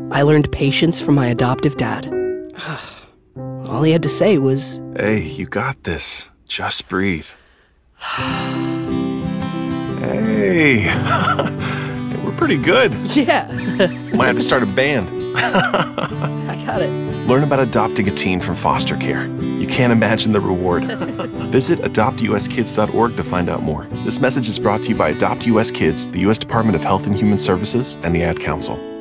I learned patience from my adoptive dad. All he had to say was, "Hey, you got this. Just breathe." Hey, we're pretty good. "Yeah, Might have to start a band. I got it." Learn about adopting a teen from foster care. You can't imagine the reward. Visit adoptuskids.org to find out more. This message is brought to you by Adopt US Kids, the U.S. Department of Health and Human Services, and the Ad Council.